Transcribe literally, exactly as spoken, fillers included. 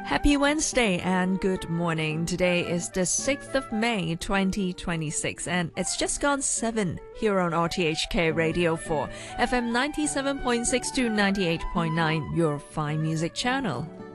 Happy Wednesday and good morning. Today is the sixth of May twenty twenty-six and it's just gone seven here on R T H K Radio four, F M ninety-seven point six to ninety-eight point nine, your fine music channel.